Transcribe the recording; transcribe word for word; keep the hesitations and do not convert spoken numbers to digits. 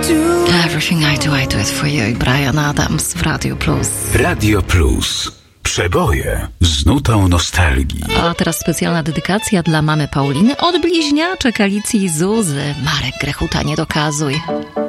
Everything I do, I do it for you. Bryan Adams w Radio Plus. Radio Plus. Przeboje z nutą nostalgii. A teraz specjalna dedykacja dla mamy Pauliny od bliźniaczek Alicji i Zuzy. Marek Grechuta, nie dokazuj.